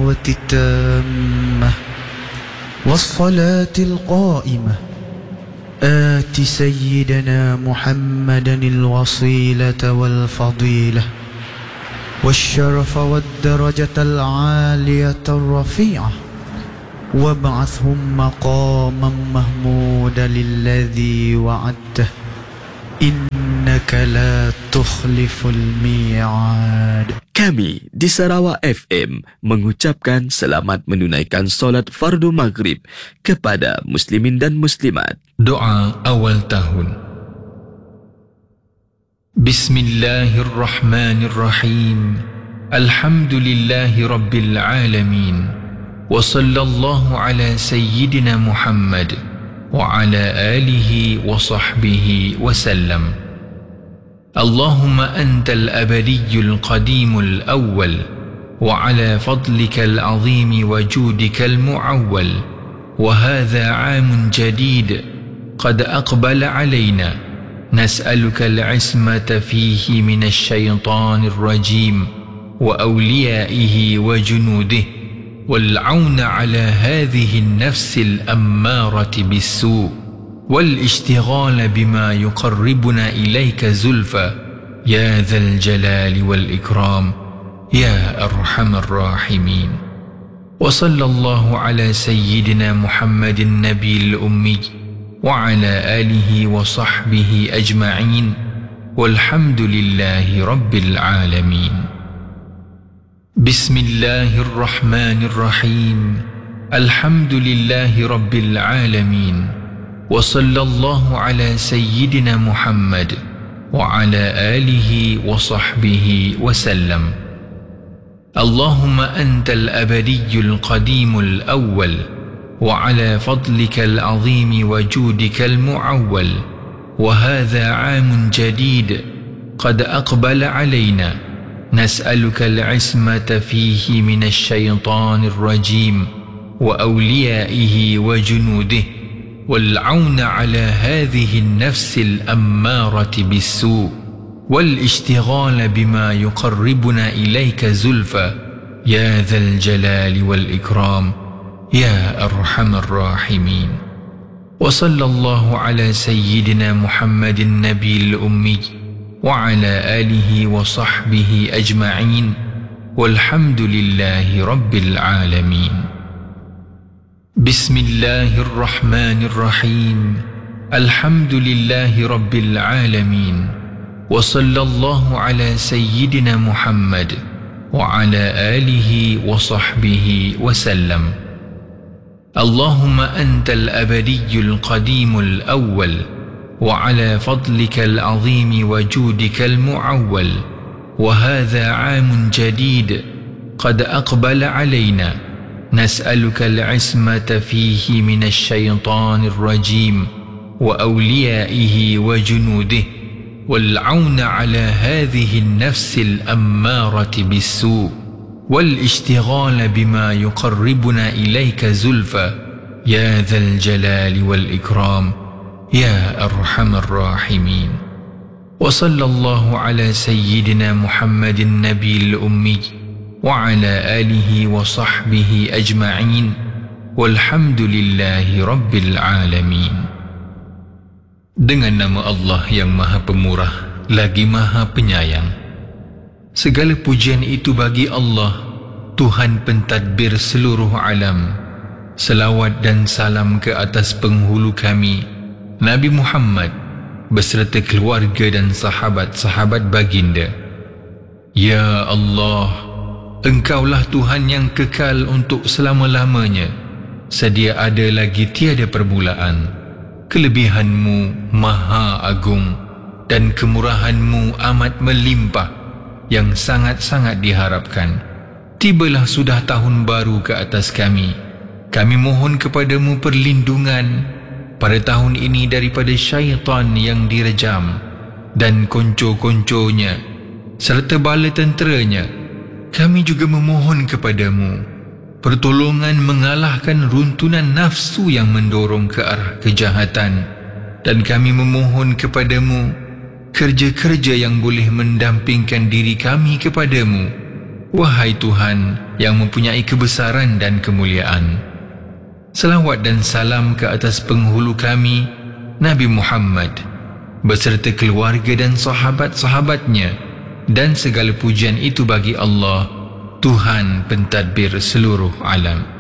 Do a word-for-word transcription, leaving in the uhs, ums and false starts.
الدعوة التامة والصلاة القائمة آت سيدنا محمدا الوسيلة والفضيلة والشرف والدرجة العالية الرفيعة وابعثهم مقاما محمودا للذي وعدته إنك لا تخلف الميعاد. Kami di Sarawak F M mengucapkan selamat menunaikan solat fardu maghrib kepada muslimin dan muslimat. Doa awal tahun. Bismillahirrahmanirrahim. Alhamdulillahi rabbil alamin. Wa sallallahu ala sayyidina Muhammad wa ala alihi wa sahbihi wa sallam. اللهم أنت الأبدي القديم الأول وعلى فضلك العظيم وجودك المعول وهذا عام جديد قد أقبل علينا نسألك العصمة فيه من الشيطان الرجيم وأوليائه وجنوده والعون على هذه النفس الأمارة بالسوء والاشتغال بما يقربنا إليك زلفى يا ذا الجلال والإكرام يا أرحم الراحمين. وصلى الله على سيدنا محمد النبي الأمي وعلى آله وصحبه أجمعين والحمد لله رب العالمين. بسم الله الرحمن الرحيم. الحمد لله رب العالمين. وصلى الله على سيدنا محمد وعلى آله وصحبه وسلم. اللهم أنت الأبدي القديم الأول وعلى فضلك العظيم وجودك المعول وهذا عام جديد قد أقبل علينا نسألك العصمة فيه من الشيطان الرجيم وأوليائه وجنوده والعون على هذه النفس الأمارة بالسوء والاشتغال بما يقربنا إليك زلفى يا ذا الجلال والإكرام يا أرحم الراحمين. وصلى الله على سيدنا محمد النبي الأمي وعلى آله وصحبه أجمعين والحمد لله رب العالمين. بسم الله الرحمن الرحيم. الحمد لله رب العالمين. وصلى الله على سيدنا محمد وعلى آله وصحبه وسلم. اللهم أنت الأبدي القديم الأول وعلى فضلك العظيم وجودك المعول وهذا عام جديد قد أقبل علينا نسألك العصمة فيه من الشيطان الرجيم وأوليائه وجنوده والعون على هذه النفس الأمارة بالسوء والاشتغال بما يقربنا إليك زلفى يا ذا الجلال والإكرام يا أرحم الراحمين. وصلى الله على سيدنا محمد النبي الأمي وعلى آله وصحبه أجمعين والحمد لله رب العالمين. Dengan nama Allah yang Maha Pemurah lagi Maha Penyayang. Segala pujian itu bagi Allah, Tuhan pentadbir seluruh alam. Selawat dan salam ke atas penghulu kami, Nabi Muhammad beserta keluarga dan sahabat-sahabat baginda. Ya Allah, Engkaulah Tuhan yang kekal untuk selama-lamanya. Sedia ada lagi tiada permulaan. Kelebihanmu maha agung dan kemurahanmu amat melimpah yang sangat-sangat diharapkan. Tibalah sudah tahun baru ke atas kami. Kami mohon kepadamu perlindungan pada tahun ini daripada syaitan yang direjam dan konco-konconya serta bala tenteranya. Kami juga memohon kepadamu pertolongan mengalahkan runtunan nafsu yang mendorong ke arah kejahatan, dan kami memohon kepadamu kerja-kerja yang boleh mendampingkan diri kami kepadamu Wahai Tuhan yang mempunyai kebesaran dan kemuliaan, selawat dan salam ke atas penghulu kami, Nabi Muhammad, beserta keluarga dan sahabat-sahabatnya, dan segala pujian itu bagi Allah, Tuhan pentadbir seluruh alam.